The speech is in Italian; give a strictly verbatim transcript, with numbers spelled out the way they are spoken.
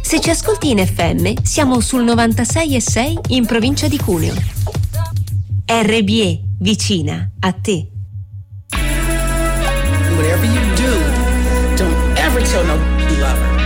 Se ci ascolti in F M, siamo sul novantasei e sei in provincia di Cuneo. R B E, vicina a te. Whatever you do, don't ever tell no lover.